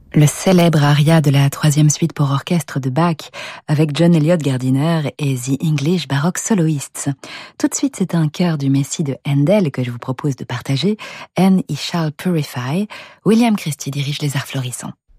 Le célèbre aria de la 3e suite pour orchestre de Bach avec John Eliot Gardiner et The English Baroque Soloists. Tout de suite, c'est un chœur du Messie de Handel que je vous propose de partager. And He Shall Purify. William Christie dirige les Arts Florissants.